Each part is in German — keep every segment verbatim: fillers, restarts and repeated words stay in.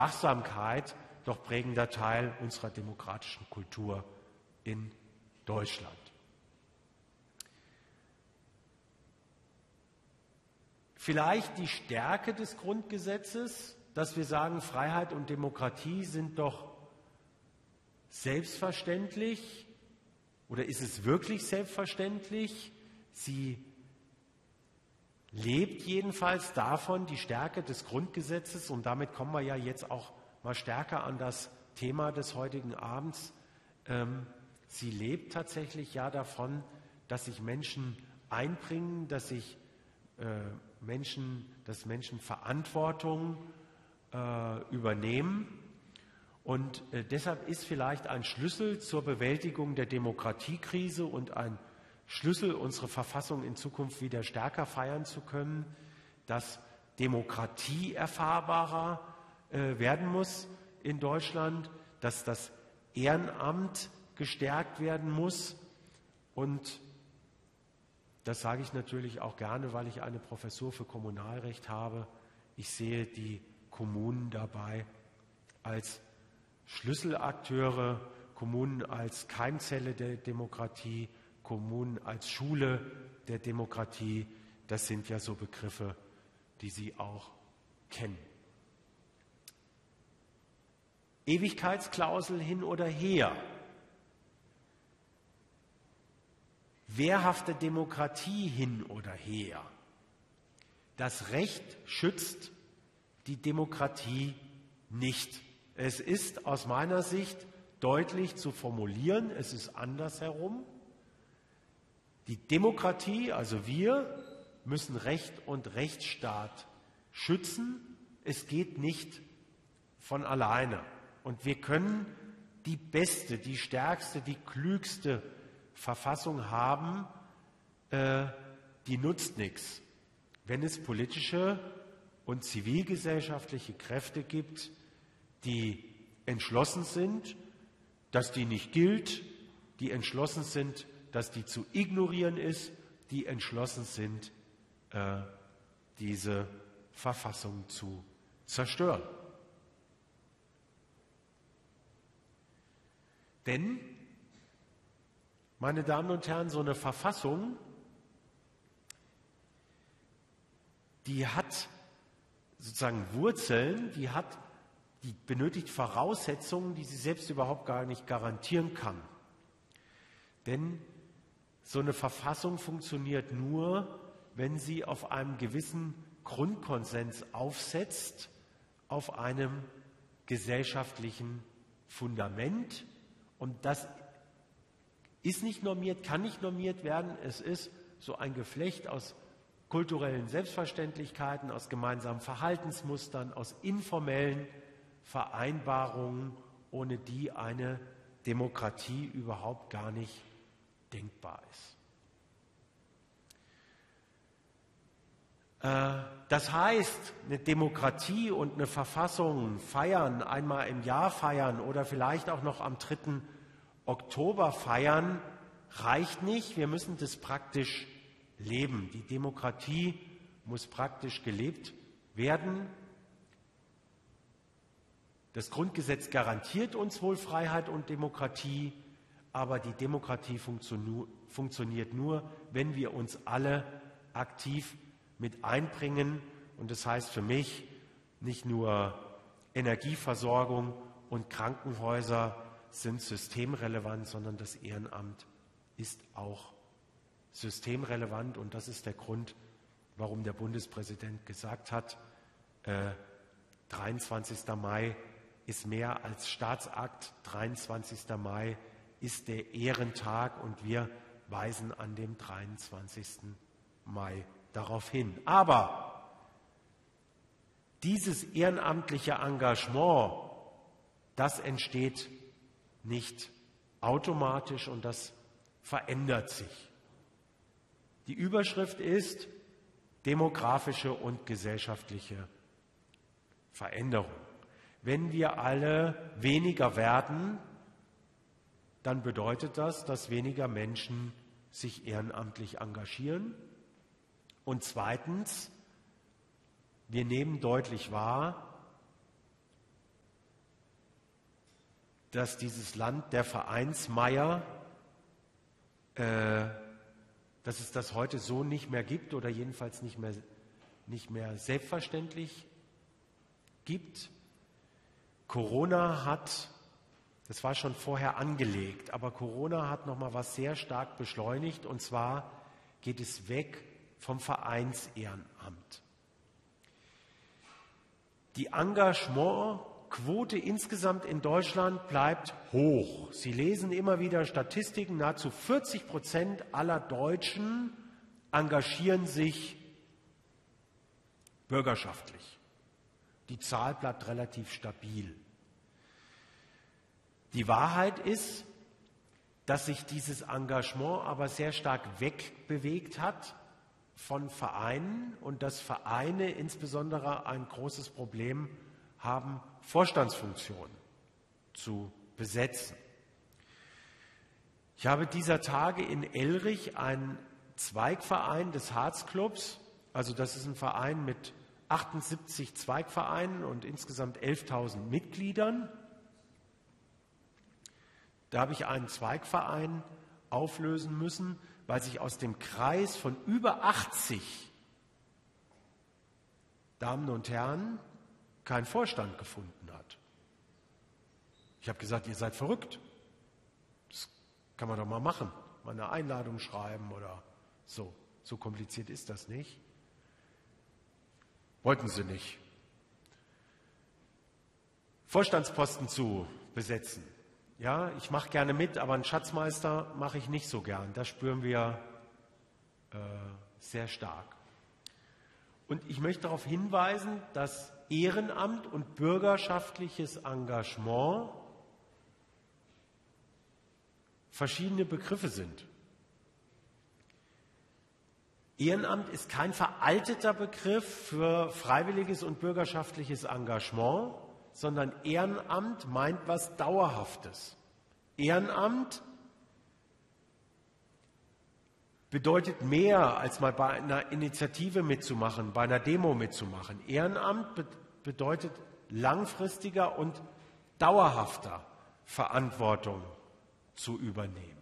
Wachsamkeit doch prägender Teil unserer demokratischen Kultur in Deutschland. Vielleicht die Stärke des Grundgesetzes, dass wir sagen, Freiheit und Demokratie sind doch selbstverständlich, oder ist es wirklich selbstverständlich? Sie lebt jedenfalls davon, die Stärke des Grundgesetzes, und damit kommen wir ja jetzt auch mal stärker an das Thema des heutigen Abends, ähm, sie lebt tatsächlich ja davon, dass sich Menschen einbringen, dass sich äh, Menschen, dass Menschen Verantwortung äh, übernehmen. Und äh, deshalb ist vielleicht ein Schlüssel zur Bewältigung der Demokratiekrise und ein Schlüssel, unsere Verfassung in Zukunft wieder stärker feiern zu können, dass Demokratie erfahrbarer äh, werden muss in Deutschland, dass das Ehrenamt gestärkt werden muss. Und das sage ich natürlich auch gerne, weil ich eine Professur für Kommunalrecht habe. Ich sehe die Kommunen dabei als Schlüsselakteure, Kommunen als Keimzelle der Demokratie, Kommunen als Schule der Demokratie. Das sind ja so Begriffe, die Sie auch kennen. Ewigkeitsklausel hin oder her. Wehrhafte Demokratie hin oder her. Das Recht schützt die Demokratie nicht. Es ist aus meiner Sicht deutlich zu formulieren, es ist andersherum. Die Demokratie, also wir, müssen Recht und Rechtsstaat schützen. Es geht nicht von alleine. Und wir können die beste, die stärkste, die klügste Verfassung haben, äh, die nutzt nichts. Wenn es politische und zivilgesellschaftliche Kräfte gibt, die entschlossen sind, dass die nicht gilt, die entschlossen sind, dass die zu ignorieren ist, die entschlossen sind, äh, diese Verfassung zu zerstören. Denn, meine Damen und Herren, so eine Verfassung, die hat sozusagen Wurzeln, die hat, die benötigt Voraussetzungen, die sie selbst überhaupt gar nicht garantieren kann. Denn so eine Verfassung funktioniert nur, wenn sie auf einem gewissen Grundkonsens aufsetzt, auf einem gesellschaftlichen Fundament. Und das ist nicht normiert, kann nicht normiert werden. Es ist so ein Geflecht aus kulturellen Selbstverständlichkeiten, aus gemeinsamen Verhaltensmustern, aus informellen Vereinbarungen, ohne die eine Demokratie überhaupt gar nicht denkbar ist. Das heißt, eine Demokratie und eine Verfassung feiern, einmal im Jahr feiern oder vielleicht auch noch am dritten Oktober feiern, reicht nicht. Wir müssen das praktisch leben. Die Demokratie muss praktisch gelebt werden. Das Grundgesetz garantiert uns wohl Freiheit und Demokratie, aber die Demokratie funktioniert nur, wenn wir uns alle aktiv mit einbringen. Und das heißt für mich nicht nur Energieversorgung und Krankenhäuser sind systemrelevant, sondern das Ehrenamt ist auch systemrelevant. Und das ist der Grund, warum der Bundespräsident gesagt hat, äh, dreiundzwanzigster Mai ist mehr als Staatsakt, dreiundzwanzigster Mai ist der Ehrentag und wir weisen an dem dreiundzwanzigsten Mai darauf hin. Aber dieses ehrenamtliche Engagement, das entsteht nicht automatisch und das verändert sich. Die Überschrift ist demografische und gesellschaftliche Veränderung. Wenn wir alle weniger werden, dann bedeutet das, dass weniger Menschen sich ehrenamtlich engagieren. Und zweitens, wir nehmen deutlich wahr, dass dieses Land der Vereinsmeier, äh, dass es das heute so nicht mehr gibt oder jedenfalls nicht mehr, nicht mehr selbstverständlich gibt. Corona hat, das war schon vorher angelegt, aber Corona hat nochmal was sehr stark beschleunigt, und zwar geht es weg vom Vereinsehrenamt. Die Engagementquote insgesamt in Deutschland bleibt hoch. Sie lesen immer wieder Statistiken, nahezu vierzig Prozent aller Deutschen engagieren sich bürgerschaftlich. Die Zahl bleibt relativ stabil. Die Wahrheit ist, dass sich dieses Engagement aber sehr stark wegbewegt hat von Vereinen und dass Vereine insbesondere ein großes Problem haben, Vorstandsfunktionen zu besetzen. Ich habe dieser Tage in Elrich einen Zweigverein des Harzclubs, also das ist ein Verein mit achtundsiebzig Zweigvereinen und insgesamt elftausend Mitgliedern. Da habe ich einen Zweigverein auflösen müssen, weil sich aus dem Kreis von über achtzig Damen und Herren kein Vorstand gefunden hat. Ich habe gesagt, ihr seid verrückt. Das kann man doch mal machen. Mal eine Einladung schreiben oder so. So kompliziert ist das nicht. Wollten sie nicht. Vorstandsposten zu besetzen. Ja, ich mache gerne mit, aber einen Schatzmeister mache ich nicht so gern. Das spüren wir äh, sehr stark. Und ich möchte darauf hinweisen, dass Ehrenamt und bürgerschaftliches Engagement verschiedene Begriffe sind. Ehrenamt ist kein veralteter Begriff für freiwilliges und bürgerschaftliches Engagement, sondern Ehrenamt meint was Dauerhaftes. Ehrenamt bedeutet mehr, als mal bei einer Initiative mitzumachen, bei einer Demo mitzumachen. Ehrenamt be- bedeutet langfristiger und dauerhafter Verantwortung zu übernehmen.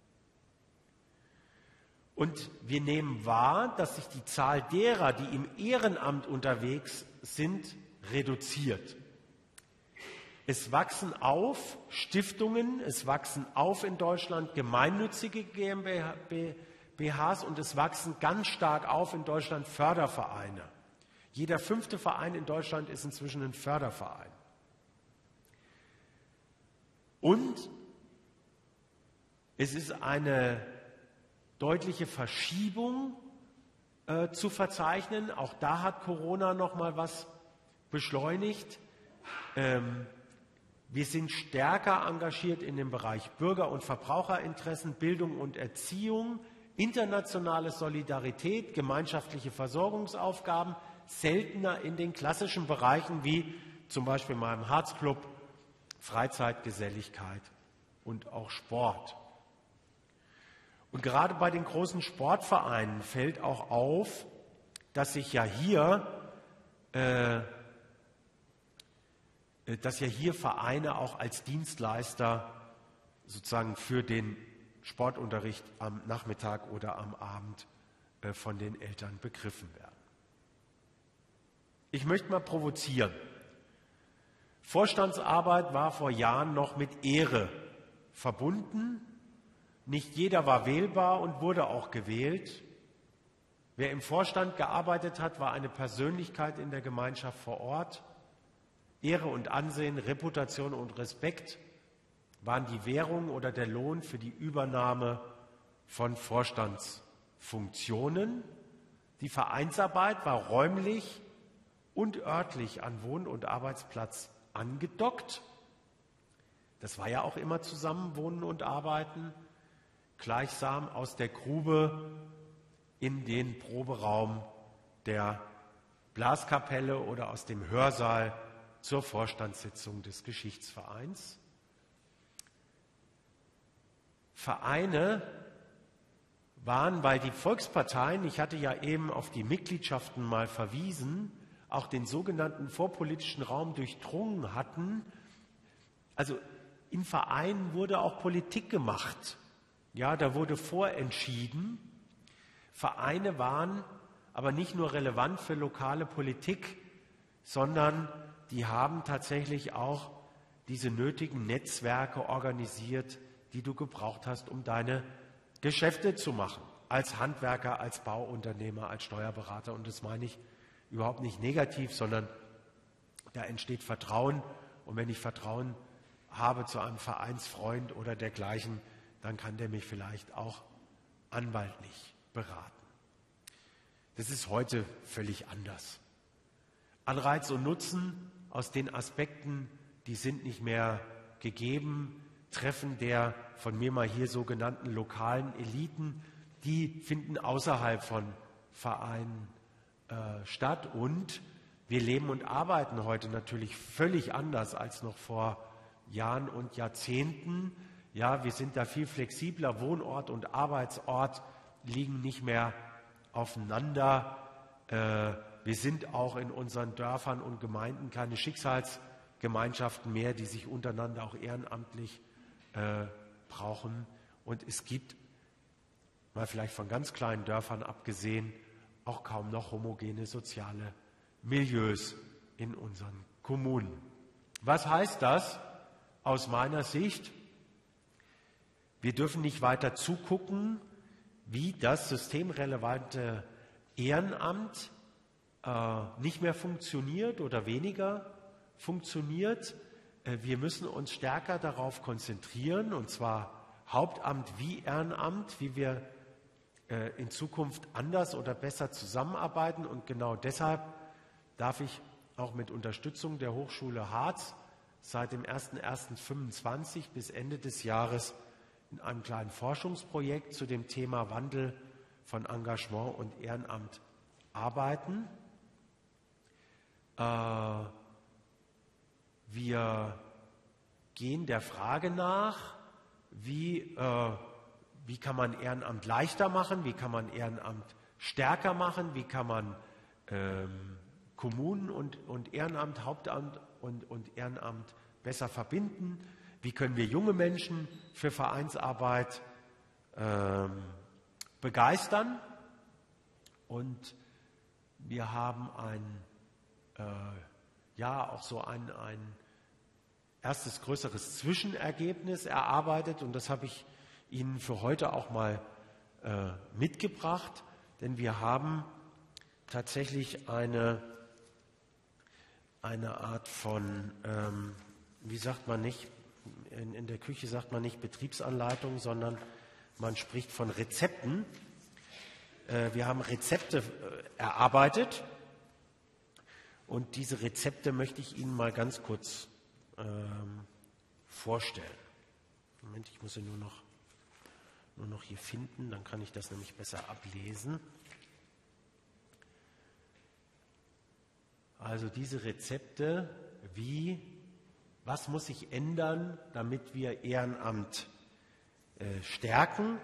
Und wir nehmen wahr, dass sich die Zahl derer, die im Ehrenamt unterwegs sind, reduziert. Es wachsen auf Stiftungen, es wachsen auf in Deutschland gemeinnützige GmbHs und es wachsen ganz stark auf in Deutschland Fördervereine. Jeder fünfte Verein in Deutschland ist inzwischen ein Förderverein. Und es ist eine deutliche Verschiebung äh, zu verzeichnen. Auch da hat Corona noch mal was beschleunigt. Ähm, Wir sind stärker engagiert in dem Bereich Bürger- und Verbraucherinteressen, Bildung und Erziehung, internationale Solidarität, gemeinschaftliche Versorgungsaufgaben, seltener in den klassischen Bereichen wie zum Beispiel meinem Harzclub, Freizeitgeselligkeit und auch Sport. Und gerade bei den großen Sportvereinen fällt auch auf, dass sich ja hier äh, dass ja hier Vereine auch als Dienstleister sozusagen für den Sportunterricht am Nachmittag oder am Abend äh, von den Eltern begriffen werden. Ich möchte mal provozieren. Vorstandsarbeit war vor Jahren noch mit Ehre verbunden. Nicht jeder war wählbar und wurde auch gewählt. Wer im Vorstand gearbeitet hat, war eine Persönlichkeit in der Gemeinschaft vor Ort. Ehre und Ansehen, Reputation und Respekt waren die Währung oder der Lohn für die Übernahme von Vorstandsfunktionen. Die Vereinsarbeit war räumlich und örtlich an Wohn- und Arbeitsplatz angedockt. Das war ja auch immer zusammen Wohnen und Arbeiten, gleichsam aus der Grube in den Proberaum der Blaskapelle oder aus dem Hörsaal zur Vorstandssitzung des Geschichtsvereins. Vereine waren, weil die Volksparteien, ich hatte ja eben auf die Mitgliedschaften mal verwiesen, auch den sogenannten vorpolitischen Raum durchdrungen hatten. Also in Vereinen wurde auch Politik gemacht. Ja, da wurde vorentschieden. Vereine waren aber nicht nur relevant für lokale Politik, sondern die haben tatsächlich auch diese nötigen Netzwerke organisiert, die du gebraucht hast, um deine Geschäfte zu machen. Als Handwerker, als Bauunternehmer, als Steuerberater. Und das meine ich überhaupt nicht negativ, sondern da entsteht Vertrauen. Und wenn ich Vertrauen habe zu einem Vereinsfreund oder dergleichen, dann kann der mich vielleicht auch anwaltlich beraten. Das ist heute völlig anders. Anreiz und Nutzen aus den Aspekten, die sind nicht mehr gegeben. Treffen der von mir mal hier so genannten lokalen Eliten, die finden außerhalb von Vereinen äh, statt. Und wir leben und arbeiten heute natürlich völlig anders als noch vor Jahren und Jahrzehnten. Ja, wir sind da viel flexibler. Wohnort und Arbeitsort liegen nicht mehr aufeinander. Äh, wir sind auch in unseren Dörfern und Gemeinden keine Schicksalsgemeinschaften mehr, die sich untereinander auch ehrenamtlich äh, brauchen. Und es gibt, mal vielleicht von ganz kleinen Dörfern abgesehen, auch kaum noch homogene soziale Milieus in unseren Kommunen. Was heißt das aus meiner Sicht? Wir dürfen nicht weiter zugucken, wie das systemrelevante Ehrenamt äh, nicht mehr funktioniert oder weniger funktioniert. Äh, wir müssen uns stärker darauf konzentrieren, und zwar Hauptamt wie Ehrenamt, wie wir äh, in Zukunft anders oder besser zusammenarbeiten. Und genau deshalb darf ich auch mit Unterstützung der Hochschule Harz seit dem ersten ersten fünfundzwanzig bis Ende des Jahres in einem kleinen Forschungsprojekt zu dem Thema Wandel von Engagement und Ehrenamt arbeiten. Äh, wir gehen der Frage nach, wie, äh, wie kann man Ehrenamt leichter machen, wie kann man Ehrenamt stärker machen, wie kann man ähm, Kommunen und, und Ehrenamt, Hauptamt und, und Ehrenamt besser verbinden. Wie können wir junge Menschen für Vereinsarbeit ähm, begeistern? Und wir haben ein, äh, ja, auch so ein, ein erstes größeres Zwischenergebnis erarbeitet. Und das habe ich Ihnen für heute auch mal äh, mitgebracht. Denn wir haben tatsächlich eine, eine Art von, ähm, wie sagt man nicht, In, in der Küche sagt man nicht Betriebsanleitung, sondern man spricht von Rezepten. Äh, wir haben Rezepte äh, erarbeitet und diese Rezepte möchte ich Ihnen mal ganz kurz ähm, vorstellen. Moment, ich muss sie nur noch, nur noch hier finden, dann kann ich das nämlich besser ablesen. Also diese Rezepte, wie Was muss sich ändern, damit wir Ehrenamt äh, stärken?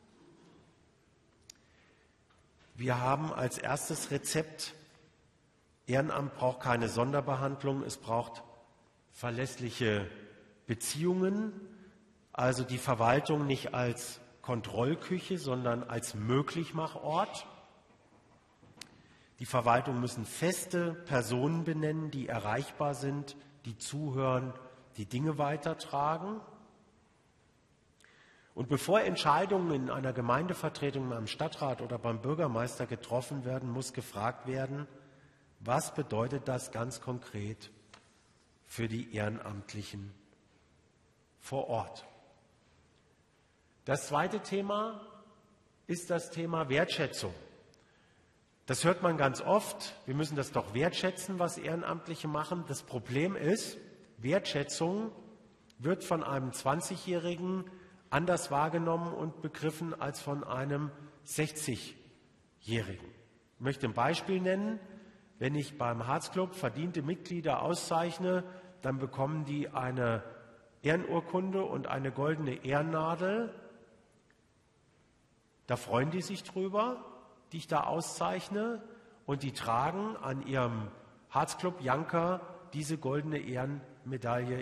Wir haben als erstes Rezept, Ehrenamt braucht keine Sonderbehandlung, es braucht verlässliche Beziehungen, also die Verwaltung nicht als Kontrollküche, sondern als Möglichmachort. Die Verwaltung müssen feste Personen benennen, die erreichbar sind, die zuhören, die Dinge weitertragen. Und bevor Entscheidungen in einer Gemeindevertretung, beim Stadtrat oder beim Bürgermeister getroffen werden, muss gefragt werden, was bedeutet das ganz konkret für die Ehrenamtlichen vor Ort? Das zweite Thema ist das Thema Wertschätzung. Das hört man ganz oft. Wir müssen das doch wertschätzen, was Ehrenamtliche machen. Das Problem ist, Wertschätzung wird von einem zwanzigjährigen anders wahrgenommen und begriffen als von einem sechzigjährigen. Ich möchte ein Beispiel nennen. Wenn ich beim Harzclub verdiente Mitglieder auszeichne, dann bekommen die eine Ehrenurkunde und eine goldene Ehrennadel. Da freuen die sich drüber, die ich da auszeichne, und die tragen an ihrem Harzclub Janker diese goldene Ehrenmedaille